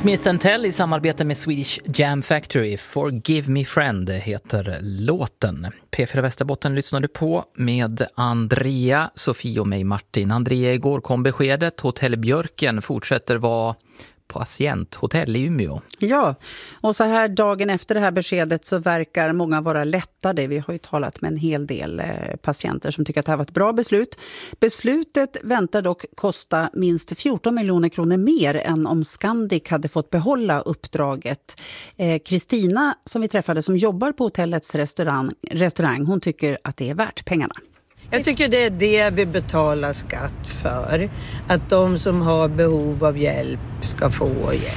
Smith & Tell i samarbete med Swedish Jam Factory. Forgive Me Friend heter låten. P4 Västerbotten lyssnar du på med Andrea, Sofie och mig Martin. Andrea, igår kom beskedet. Hotell Björken fortsätter vara patienthotell i Umeå. Ja, och så här dagen efter det här beskedet så verkar många vara lättade. Vi har ju talat med en hel del patienter som tycker att det här var ett bra beslut. Beslutet väntar dock kosta minst 14 miljoner kronor mer än om Scandic hade fått behålla uppdraget. Kristina som vi träffade som jobbar på hotellets restaurang, hon tycker att det är värt pengarna. Jag tycker det är det vi betalar skatt för. Att de som har behov av hjälp ska få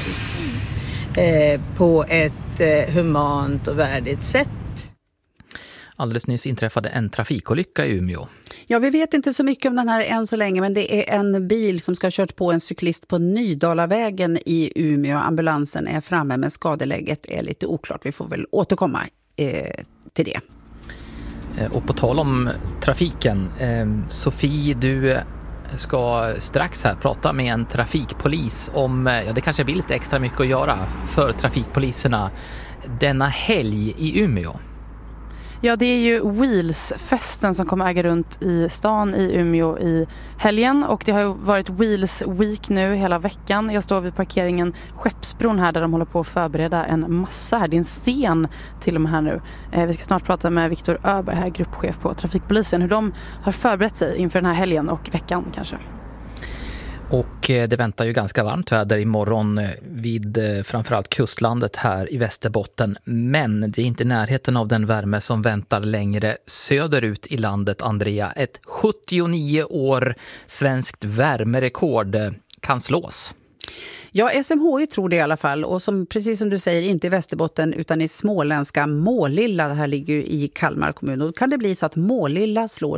hjälp på ett humant och värdigt sätt. Alldeles nyss inträffade en trafikolycka i Umeå. Ja, vi vet inte så mycket om den här än så länge, men det är en bil som ska ha kört på en cyklist på Nydalavägen i Umeå. Ambulansen är framme, men skadeläget är lite oklart. Vi får väl återkomma till det. Och på tal om trafiken, Sofie, du ska strax här prata med en trafikpolis om, det kanske blir lite extra mycket att göra för trafikpoliserna denna helg i Umeå. Ja, det är ju Wheels-festen som kommer äga runt i stan i Umeå i helgen. Och det har ju varit Wheels Week nu hela veckan. Jag står vid parkeringen Skeppsbron här där de håller på att förbereda en massa här. Det är en scen till och med här nu. Vi ska snart prata med Viktor Öberg, här gruppchef på trafikpolisen. Hur de har förberett sig inför den här helgen och veckan kanske. Och det väntar ju ganska varmt väder imorgon vid framförallt kustlandet här i Västerbotten. Men det är inte närheten av den värme som väntar längre söderut i landet, Andrea. Ett 79 år svenskt värmerekord kan slås. Ja, SMHI tror det i alla fall, och precis som du säger, inte i Västerbotten utan i småländska Målilla. Det här ligger ju i Kalmar kommun, och då kan det bli så att Målilla slår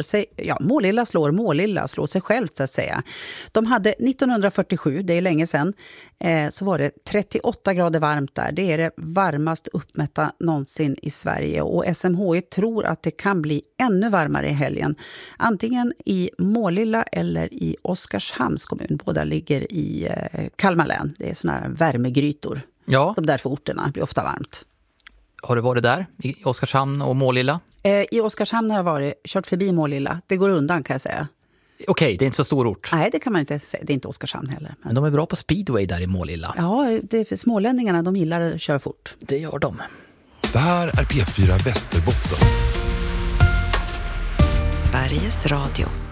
sig självt så att säga. De hade 1947, det är länge sedan, så var det 38 grader varmt där. Det är det varmast uppmätta någonsin i Sverige, och SMHI tror att det kan bli ännu varmare i helgen. Antingen i Målilla eller i Oskarshamns kommun. Båda ligger i Kalmar län. Det är såna här värmegrytor. Ja. De där för orterna blir ofta varmt. Har du varit där i Oskarshamn och Målilla? I Oskarshamn har jag kört förbi Målilla. Det går undan kan jag säga. Okej, det är inte så stor ort. Nej, det kan man inte säga. Det är inte Oskarshamn heller. Men de är bra på speedway där i Målilla. Ja, smålänningarna, de gillar att köra fort. Det gör de. Det här är P4 Västerbotten. Sveriges Radio.